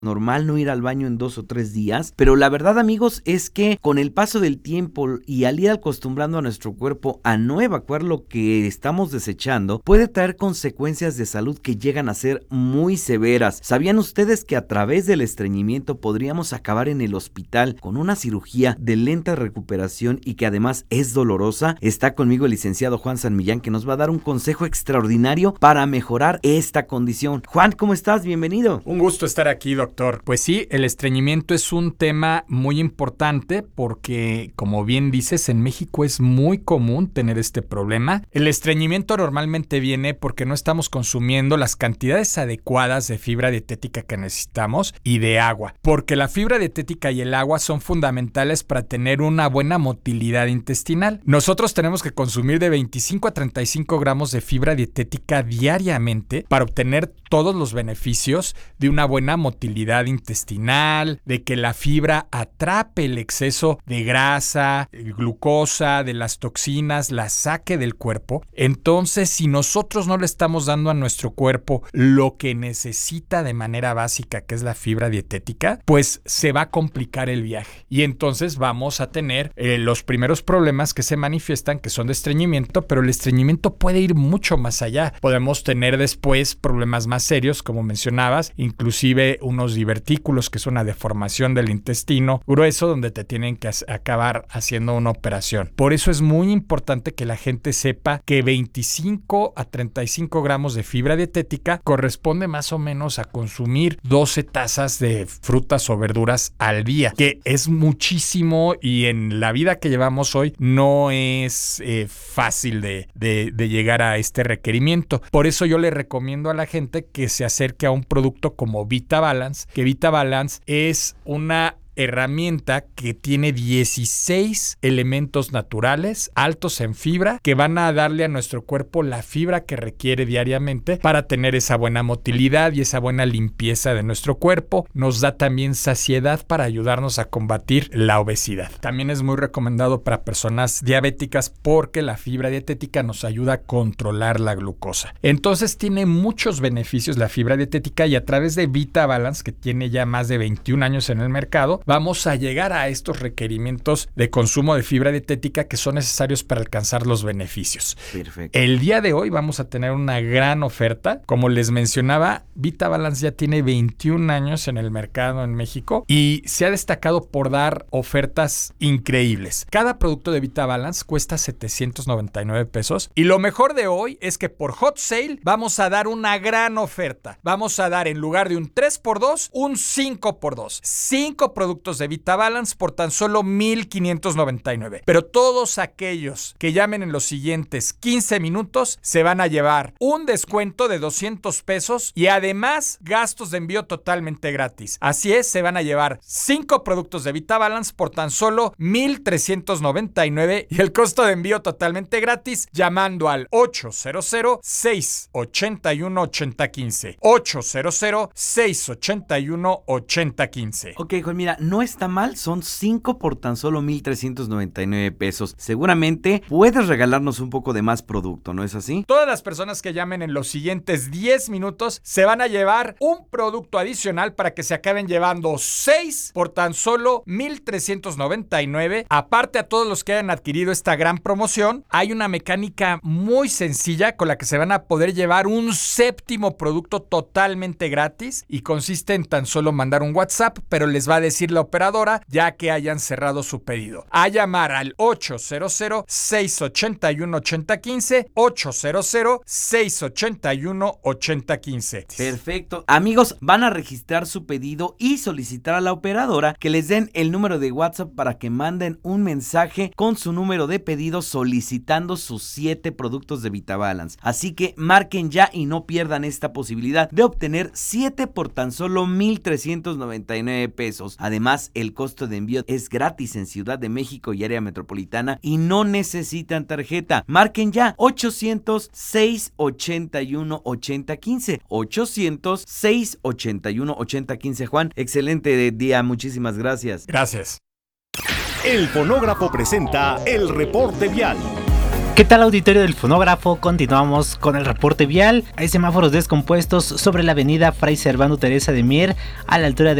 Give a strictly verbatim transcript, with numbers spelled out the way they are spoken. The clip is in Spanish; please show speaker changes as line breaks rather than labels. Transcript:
normal no ir al baño en dos o tres días, pero la verdad, amigos, es que con el paso del tiempo y al ir acostumbrando a nuestro cuerpo a no evacuar lo que estamos desechando, puede traer consecuencias de salud que llegan a ser muy severas. ¿Sabían ustedes que a través del estreñimiento podríamos acabar en el hospital con una cirugía de lenta recuperación y que además es dolorosa? Está conmigo el licenciado Juan San Millán, que nos va a dar un consejo extraordinario para mejorar esta condición. Juan, ¿cómo estás? Bienvenido.
Un gusto estar aquí, doctor. Pues sí, el estreñimiento es un tema muy importante porque, como bien dices, en México es muy común tener este problema. El estreñimiento normalmente viene porque no estamos consumiendo las cantidades adecuadas de fibra dietética que necesitamos y de agua, porque la fibra dietética y el agua son fundamentales para tener una buena motilidad intestinal. Nosotros tenemos que consumir de veinticinco a treinta y cinco gramos de fibra dietética diariamente para obtener todos los beneficios de una buena motilidad intestinal, de que la fibra atrape el exceso de grasa, glucosa, de las toxinas, la saque del cuerpo. Entonces, si nosotros no le estamos dando a nuestro cuerpo lo que necesita de manera básica, que es la fibra dietética, pues se va a complicar el viaje. Y entonces vamos a tener eh, los primeros problemas que se manifiestan, que son de estreñimiento, pero el estreñimiento puede ir mucho más allá. Podemos tener después problemas más serios, como mencionabas, inclusive unos divertículos, que es una deformación del intestino grueso, donde te tienen que acabar haciendo una operación. Por eso es muy importante que la gente sepa que veinticinco a treinta y cinco gramos de fibra dietética corresponde más o menos a consumir doce tazas de frutas o verduras al día, que es muchísimo y en la vida que llevamos hoy no es eh, fácil de, de, de llegar a este requerimiento. Por eso yo le recomiendo a la gente que se acerque a un producto como VitaBalance, que VitaBalance es una herramienta que tiene dieciséis elementos naturales altos en fibra que van a darle a nuestro cuerpo la fibra que requiere diariamente para tener esa buena motilidad y esa buena limpieza de nuestro cuerpo. Nos da también saciedad para ayudarnos a combatir la obesidad. También es muy recomendado para personas diabéticas porque la fibra dietética nos ayuda a controlar la glucosa. Entonces tiene muchos beneficios la fibra dietética y a través de VitaBalance, que tiene ya más de veintiún años en el mercado, vamos a llegar a estos requerimientos de consumo de fibra dietética que son necesarios para alcanzar los beneficios.
Perfecto.
El día de hoy vamos a tener una gran oferta. Como les mencionaba, VitaBalance ya tiene veintiún años en el mercado en México y se ha destacado por dar ofertas increíbles. Cada producto de VitaBalance cuesta setecientos noventa y nueve pesos y lo mejor de hoy es que por Hot Sale vamos a dar una gran oferta. Vamos a dar, en lugar de un tres por dos, un cinco por dos. cinco productos de VitaBalance por tan solo mil quinientos noventa y nueve. Pero todos aquellos que llamen en los siguientes quince minutos se van a llevar un descuento de doscientos pesos y además gastos de envío totalmente gratis. Así es, se van a llevar cinco productos de VitaBalance por tan solo mil trescientos noventa y nueve y el costo de envío totalmente gratis llamando al ocho cero cero, seis ocho uno, ocho cero uno cinco. ocho cero cero, seis ocho uno, ocho cero uno cinco.
Ok, Juan, mira, no está mal, son cinco por tan solo mil trescientos noventa y nueve pesos. Seguramente puedes regalarnos un poco de más producto, ¿no es así?
Todas las personas que llamen en los siguientes diez minutos se van a llevar un producto adicional para que se acaben llevando seis por tan solo mil trescientos noventa y nueve. Aparte, a todos los que hayan adquirido esta gran promoción, hay una mecánica muy sencilla con la que se van a poder llevar un séptimo producto totalmente gratis y consiste en tan solo mandar un WhatsApp, pero les va a decir la operadora ya que hayan cerrado su pedido. A llamar al ocho cero cero, seis ocho uno, ocho cero uno cinco, ocho cero cero, seis ocho uno, ocho cero uno cinco.
Perfecto. Amigos, van a registrar su pedido y solicitar a la operadora que les den el número de WhatsApp para que manden un mensaje con su número de pedido solicitando sus siete productos de VitaBalance. Así que marquen ya y no pierdan esta posibilidad de obtener siete por tan solo mil trescientos noventa y nueve pesos. Además, el costo de envío es gratis en Ciudad de México y área metropolitana y no necesitan tarjeta. Marquen ya ochocientos, seis ochenta y uno, ochenta quince. ochocientos, seis ochenta y uno, ochenta quince. Juan, excelente día, muchísimas gracias.
Gracias.
El Fonógrafo presenta el reporte vial. ¿Qué tal, auditorio del Fonógrafo? Continuamos con el reporte vial. Hay semáforos descompuestos sobre la avenida Fray Servando Teresa de Mier a la altura de